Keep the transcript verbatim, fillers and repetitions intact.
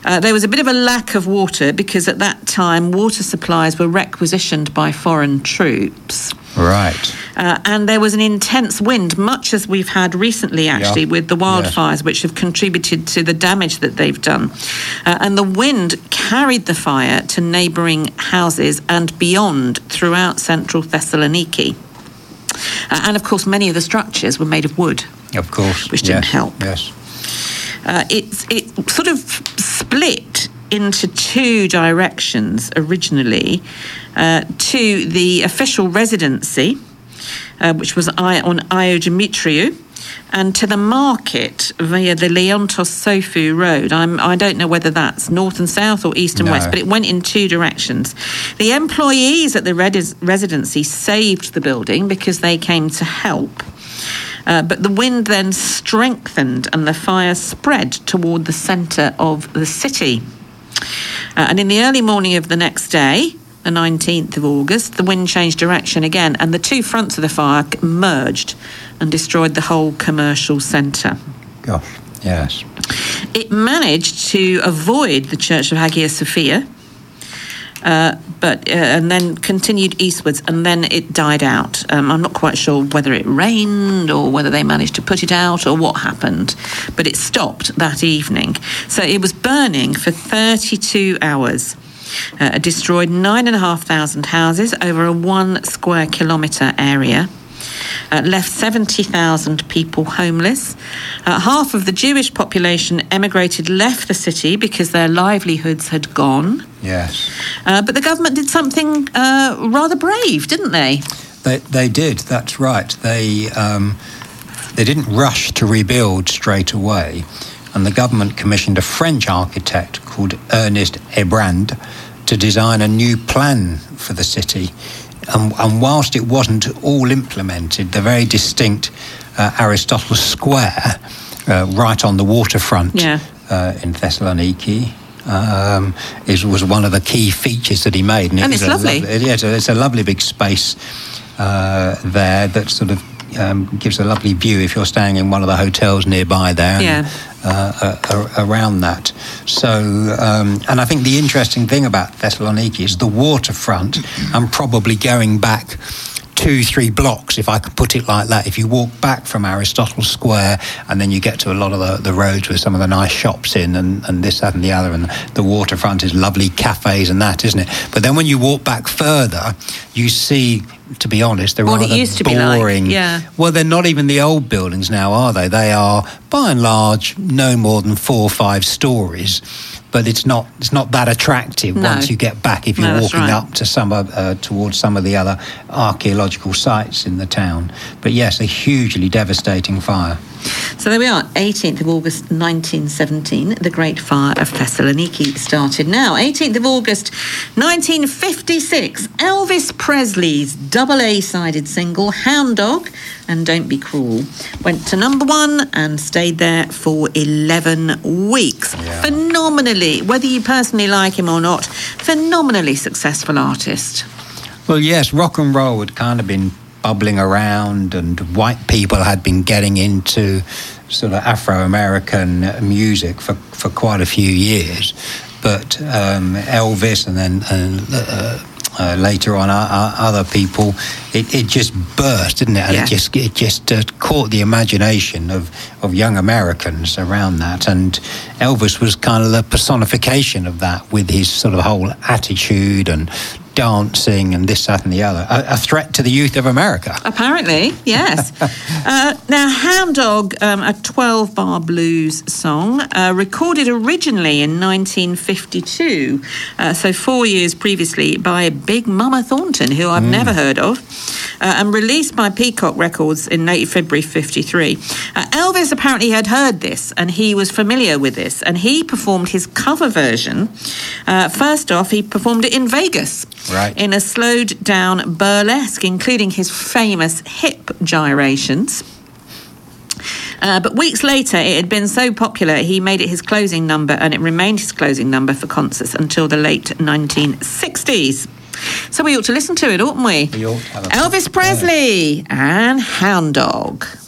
Uh, there was a bit of a lack of water because at that time water supplies were requisitioned by foreign troops. Right. Uh, and there was an intense wind, much as we've had recently, actually, yeah. with the wildfires, yes. which have contributed to the damage that they've done. Uh, and the wind carried the fire to neighbouring houses and beyond throughout central Thessaloniki. Uh, and, of course, many of the structures were made of wood. Of course. Which didn't yes. help. Yes. Uh, it, it sort of split into two directions originally, uh, to the official residency, uh, which was on Io Dimitriou, and to the market via the Leontos Sophou Road. I'm, I don't know whether that's north and south or east and no. west, but it went in two directions. The employees at the res- residency saved the building because they came to help. Uh, but the wind then strengthened and the fire spread toward the centre of the city. Uh, and in the early morning of the next day, the nineteenth of August, the wind changed direction again and the two fronts of the fire merged and destroyed the whole commercial centre. Gosh, yes. It managed to avoid the Church of Hagia Sophia, Uh, but uh, and then continued eastwards, and then it died out. Um, I'm not quite sure whether it rained or whether they managed to put it out or what happened, but it stopped that evening. So it was burning for thirty-two hours. Uh, it destroyed nine and a half thousand houses over a one square kilometre area. Uh, left seventy thousand people homeless. Uh, half of the Jewish population emigrated, left the city because their livelihoods had gone. Yes. Uh, but the government did something uh, rather brave, didn't they? They they did, that's right. They, um, they didn't rush to rebuild straight away. And the government commissioned a French architect called Ernest Hébrand to design a new plan for the city. And, and whilst it wasn't all implemented, the very distinct uh, Aristotle Square, uh, right on the waterfront yeah. uh, in Thessaloniki, um, is, was one of the key features that he made. And, and it's lovely. lovely yeah, it's, a, it's a lovely big space uh, there that sort of um, gives a lovely view if you're staying in one of the hotels nearby there. And, yeah. Uh, uh, around that. So, um, and I think the interesting thing about Thessaloniki is the waterfront, and probably going back two, three blocks, if I could put it like that. If you walk back from Aristotle Square and then you get to a lot of the, the roads with some of the nice shops in and, and this, that and the other, and the waterfront is lovely cafes and that, isn't it? But then when you walk back further, you see, to be honest, they're what rather it used to boring. Be like, yeah. Well, they're not even the old buildings now, are they? They are, by and large, no more than four or five stories. But it's not it's not that attractive no. once you get back if you're no, walking right. up to some of, uh, towards some of the other archaeological sites in the town. But yes, a hugely devastating fire. So there we are, eighteenth of August nineteen seventeen, the Great Fire of Thessaloniki started. Now, eighteenth of August nineteen fifty-six, Elvis Presley's double A-sided single, Hound Dog and Don't Be Cruel, went to number one and stayed there for eleven weeks. Yeah. Phenomenally, whether you personally like him or not, phenomenally successful artist. Well, yes, rock and roll had kind of been bubbling around, and white people had been getting into sort of Afro-American music for, for quite a few years. But um, Elvis and then and, uh, uh, later on uh, uh, other people, it, it just burst, didn't it? And yeah. it just it just uh, caught the imagination of, of young Americans around that. And Elvis was kind of the personification of that, with his sort of whole attitude and dancing and this, that and the other. A, a threat to the youth of America. Apparently, yes. uh, now, Hound Dog, um, a twelve-bar blues song, uh, recorded originally in nineteen fifty-two, uh, so four years previously, by Big Mama Thornton, who I've mm. never heard of, uh, and released by Peacock Records in late February fifty-three. Uh, Elvis apparently had heard this, and he was familiar with this, and he performed his cover version. Uh, first off, he performed it in Vegas. Right. In a slowed-down burlesque, including his famous hip gyrations. Uh, but weeks later, it had been so popular, he made it his closing number, and it remained his closing number for concerts until the late nineteen sixties. So we ought to listen to it, oughtn't we? We ought to have a Elvis Presley and Hound Dog.